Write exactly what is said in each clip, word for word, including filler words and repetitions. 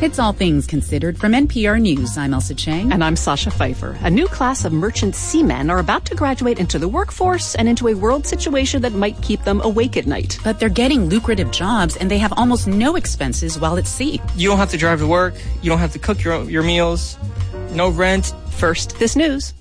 It's All Things Considered from N P R News. I'm Elsa Chang. And I'm Sasha Pfeiffer. A new class of merchant seamen are about to graduate into the workforce and into a world situation that might keep them awake at night. But they're getting lucrative jobs and they have almost no expenses while at sea. You don't have to drive to work. You don't have to cook your, your meals. No rent. First, this news.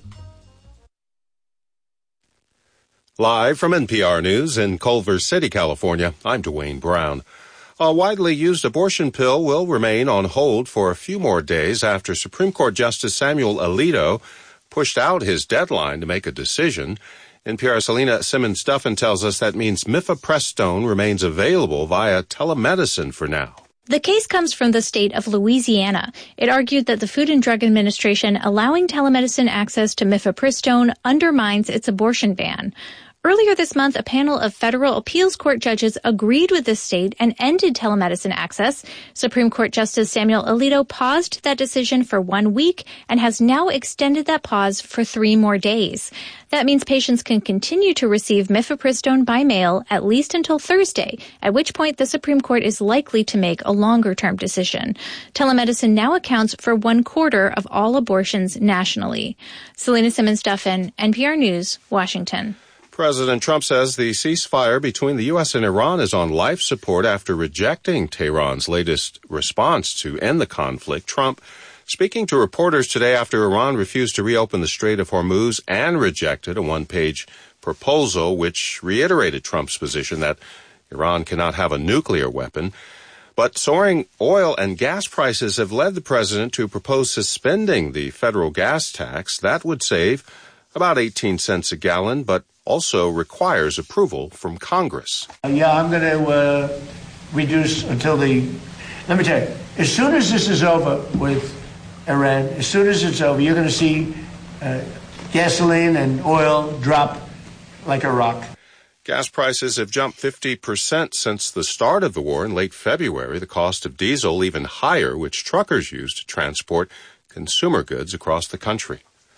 Live from N P R News in Culver City, California, I'm Dwayne Brown. A widely used abortion pill will remain on hold for a few more days after Supreme Court Justice Samuel Alito pushed out his deadline to make a decision. N P R's Selena Simmons-Duffin tells us that means mifepristone remains available via telemedicine for now. The case comes from the state of Louisiana. It argued that the Food and Drug Administration allowing telemedicine access to mifepristone undermines its abortion ban. Earlier this month, a panel of federal appeals court judges agreed with the state and ended telemedicine access. Supreme Court Justice Samuel Alito paused that decision for one week and has now extended that pause for three more days. That means patients can continue to receive mifepristone by mail at least until Thursday, at which point the Supreme Court is likely to make a longer-term decision. Telemedicine now accounts for one quarter of all abortions nationally. Selena Simmons-Duffin, N P R News, Washington. President Trump says the ceasefire between the U S and Iran is on life support after rejecting Tehran's latest response to end the conflict. Trump speaking to reporters today after Iran refused to reopen the Strait of Hormuz and rejected a one-page proposal which reiterated Trump's position that Iran cannot have a nuclear weapon. But soaring oil and gas prices have led the president to propose suspending the federal gas tax. That would save about eighteen cents a gallon, but also requires approval from Congress. Uh, yeah, I'm going to uh, reduce until the, let me tell you, as soon as this is over with Iran, as soon as it's over, you're going to see uh, gasoline and oil drop like a rock. Gas prices have jumped fifty percent since the start of the war in late February. The cost of diesel even higher, which truckers use to transport consumer goods across the country.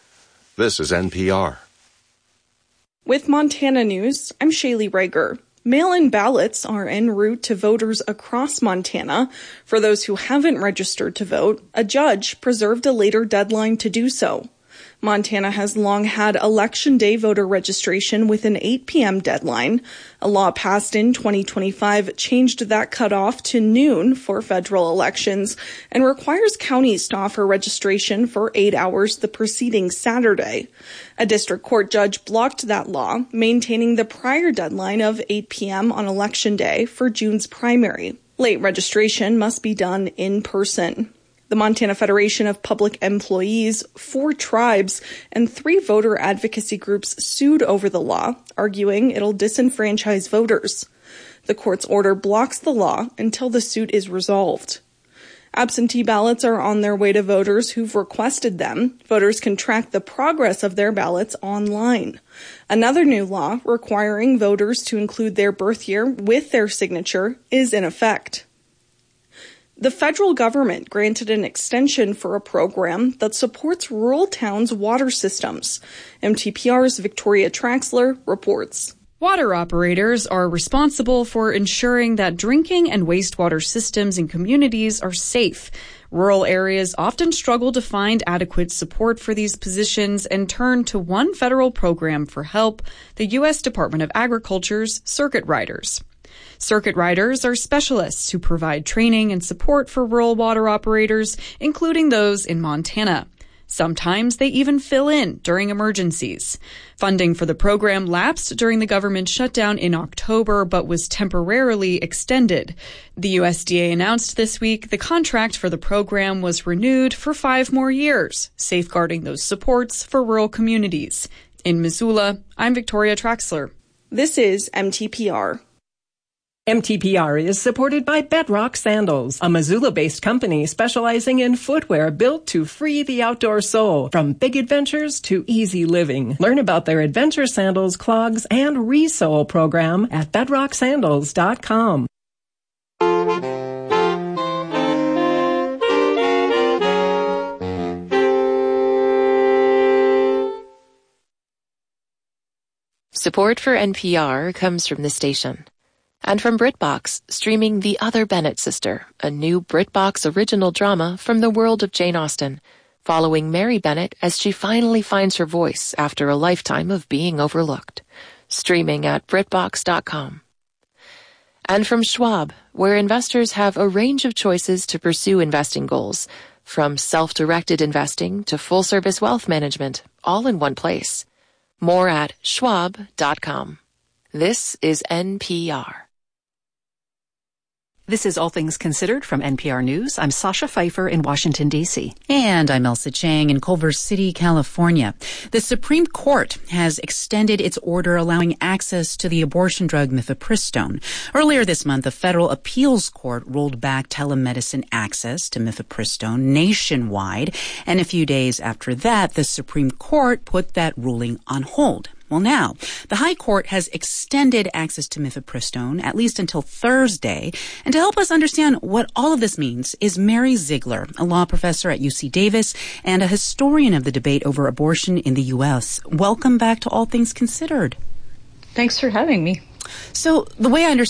This is N P R. With Montana News, I'm Shaylee Rager. Mail-in ballots are en route to voters across Montana. For those who haven't registered to vote, a judge preserved a later deadline to do so. Montana has long had Election Day voter registration with an eight p.m. deadline. A law passed in twenty twenty-five changed that cutoff to noon for federal elections and requires counties to offer registration for eight hours the preceding Saturday. A district court judge blocked that law, maintaining the prior deadline of eight p.m. on Election Day for June's primary. Late registration must be done in person. The Montana Federation of Public Employees, four tribes, and three voter advocacy groups sued over the law, arguing it'll disenfranchise voters. The court's order blocks the law until the suit is resolved. Absentee ballots are on their way to voters who've requested them. Voters can track the progress of their ballots online. Another new law requiring voters to include their birth year with their signature is in effect. The federal government granted an extension for a program that supports rural towns' water systems. M T P R's Victoria Traxler reports. Water operators are responsible for ensuring that drinking and wastewater systems in communities are safe. Rural areas often struggle to find adequate support for these positions and turn to one federal program for help, the U S Department of Agriculture's Circuit Riders. Circuit Riders are specialists who provide training and support for rural water operators, including those in Montana. Sometimes they even fill in during emergencies. Funding for the program lapsed during the government shutdown in October, but was temporarily extended. The U S D A announced this week the contract for the program was renewed for five more years, safeguarding those supports for rural communities. In Missoula, I'm Victoria Traxler. This is M T P R. M T P R is supported by Bedrock Sandals, a Missoula-based company specializing in footwear built to free the outdoor soul, from big adventures to easy living. Learn about their adventure sandals, clogs, and resole program at bedrock sandals dot com. Support for N P R comes from the station And from BritBox, streaming The Other Bennett Sister, a new BritBox original drama from the world of Jane Austen, following Mary Bennett as she finally finds her voice after a lifetime of being overlooked. Streaming at Britbox dot com. And from Schwab, where investors have a range of choices to pursue investing goals, from self-directed investing to full-service wealth management, all in one place. More at Schwab dot com. This is N P R. This is All Things Considered from N P R News. I'm Sasha Pfeiffer in Washington, D C And I'm Elsa Chang in Culver City, California. The Supreme Court has extended its order allowing access to the abortion drug mifepristone. Earlier this month, the Federal Appeals Court rolled back telemedicine access to mifepristone nationwide. And a few days after that, the Supreme Court put that ruling on hold. Well, now, the High Court has extended access to mifepristone at least until Thursday. And to help us understand what all of this means is Mary Ziegler, a law professor at U C Davis and a historian of the debate over abortion in the U S. Welcome back to All Things Considered. Thanks for having me. So the way I understand